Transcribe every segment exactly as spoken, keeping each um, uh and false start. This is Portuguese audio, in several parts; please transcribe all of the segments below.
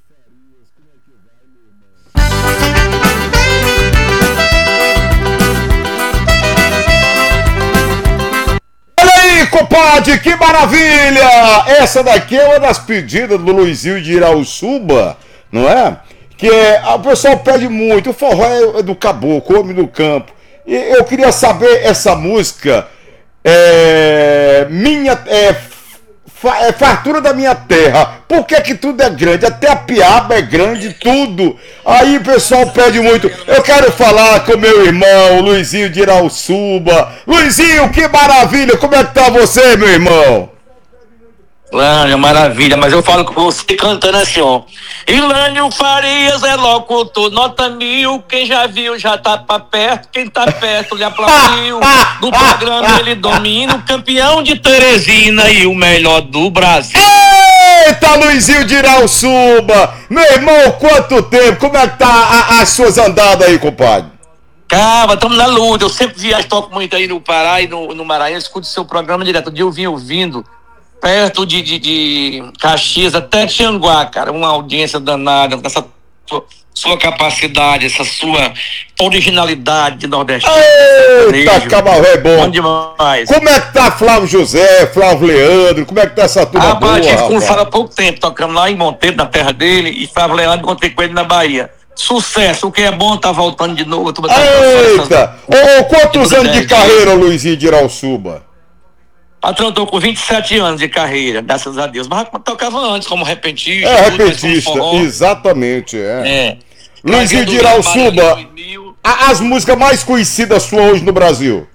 Compadre, que maravilha! Essa daqui é uma das pedidas do Luizinho de Irauçuba, não é? Que é, o pessoal pede muito, o forró é do caboclo, homem do campo. E eu queria saber essa música, é, minha, é, fa, é fartura da minha terra. Por que que tudo é grande? Até a piaba é grande, tudo. Aí o pessoal pede muito. Eu quero falar com meu irmão, Luizinho de Irauçuba. Luizinho, que maravilha! Como é que tá você, meu irmão? Lânio, maravilha, mas eu falo com você cantando assim, ó. Ilânio Farias é locutor, nota mil, quem já viu já tá pra perto, quem tá perto lhe aplaudiu. Do programa ele domina, o campeão de Teresina e o melhor do Brasil. Eita, Luizinho de Irauçuba! Meu irmão, quanto tempo? Como é que tá a, as suas andadas aí, compadre? Calma, estamos na luta, eu sempre viajo, toco muito aí no Pará e no, no Maranhão, escuto seu programa direto, um dia eu vim ouvindo perto de, de, de Caxias até Tianguá, cara, uma audiência danada, com essa sua, sua capacidade, essa sua originalidade de nordestino. Eita, camaré bom. Bom demais. Como é que tá Flávio José, Flávio Leandro, como é que tá essa turma ah, boa, a gente rapaz? conversava há pouco tempo, tocamos lá em Monteiro, na terra dele, e Flávio Leandro, encontrei com ele na Bahia. Sucesso, o que é bom tá voltando de novo. Tá Eita, ô, quantos anos de carreira, Luizinho de Irauçuba? Patrão, eu tô com vinte e sete anos de carreira, graças a Deus. Mas eu tocava antes como repentista. É, repentista, exatamente, é. É. Luizinho de Irauçuba, as músicas mais conhecidas suas hoje no Brasil?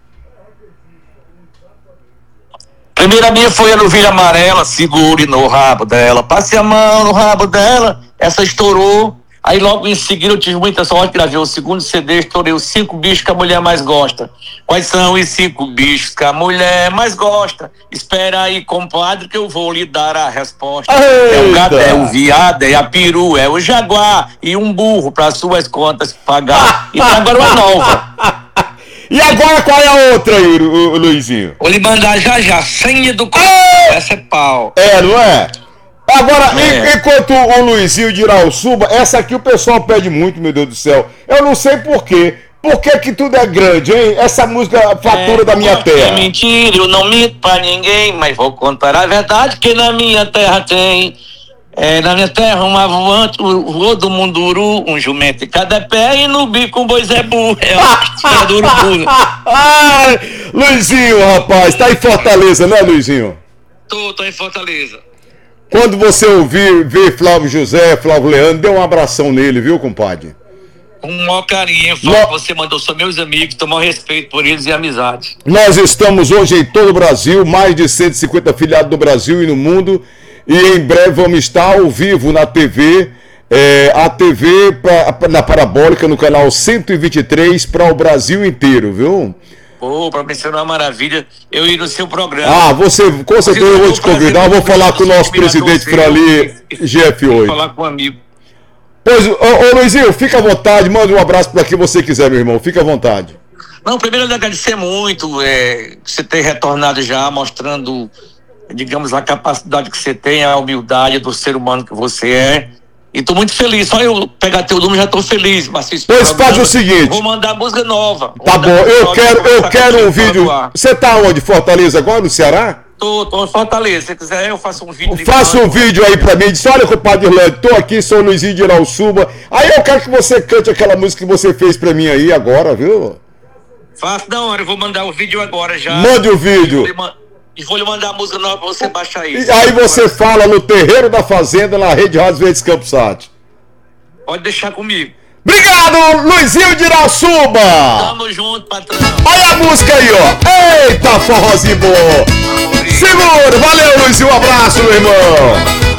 Primeira minha foi a Novilha Amarela, segure no rabo dela. Passe a mão no rabo dela, essa estourou. Aí logo em seguida eu tive muita sorte, gravei o segundo C D, estourei os cinco bichos que a mulher mais gosta. Quais são os cinco bichos que a mulher mais gosta? Espera aí, compadre, que eu vou lhe dar a resposta. Eita. É o gato, é o viado, é a peru, é o jaguar e um burro para suas contas pagar. E tá agora uma nova. E agora qual é a outra aí, o, o Luizinho? Vou lhe mandar já já, senha do coração, essa é pau. É, não é? Agora, é. enquanto o Luizinho de Irauçuba, essa aqui o pessoal pede muito, meu Deus do céu. Eu não sei por quê. Por que que tudo é grande, hein? Essa música, Fatura é, da Minha Terra. É mentira, eu não minto pra ninguém, mas vou contar a verdade que na minha terra tem. É, na minha terra uma voante, voou do munduru, um jumento em cada pé e no bico um boi Zé burro. É uma do urubu. Ai, Luizinho, rapaz, tá em Fortaleza, né, Luizinho? Tô, tô em Fortaleza. Quando você ouvir, ver Flávio José, Flávio Leandro, dê um abração nele, viu, compadre? Com um maior carinho, Flávio, no... você mandou, são meus amigos, tenho o maior respeito por eles e amizade. Nós estamos hoje em todo o Brasil, mais de cento e cinquenta afiliados no Brasil e no mundo, e em breve vamos estar ao vivo na T V, é, a T V pra, na Parabólica, no canal cento e vinte e três, para o Brasil inteiro, viu? Pô, pra mim ser uma maravilha eu ir no seu programa. Ah, você, com certeza eu vou te convidar, eu vou falar com o nosso presidente Frali, G F oito. Vou falar com um amigo. Pois, ô, ô Luizinho, fica à vontade, manda um abraço para quem você quiser, meu irmão, fica à vontade. Não, primeiro eu agradecer muito, é, você ter retornado já, mostrando, digamos, a capacidade que você tem, a humildade do ser humano que você é. E tô muito feliz, só eu pegar teu número já tô feliz. Mas pois faz o seguinte. Vou mandar música nova. Tá bom, eu quero, eu quero um vídeo. Você tá onde? Fortaleza agora, no Ceará? Tô, tô em Fortaleza, se quiser eu faço um vídeo. Faça um vídeo aí pra mim, diz, olha, compadre Irlande, tô aqui, sou o Luizinho de Irauçuba. Aí eu quero que você cante aquela música que você fez pra mim aí agora, viu? Faço da hora, eu vou mandar o vídeo agora já. Mande o vídeo. E vou lhe mandar a música nova pra você baixar aí. E aí você fala no Terreiro da Fazenda, na Rede Rádio Verdes Campos Sat. Pode deixar comigo. Obrigado, Luizinho de Irauçuba. Tamo junto, patrão. Olha a música aí, ó. Eita, forrozinho bom. Segura, valeu, Luizinho, um abraço, meu irmão.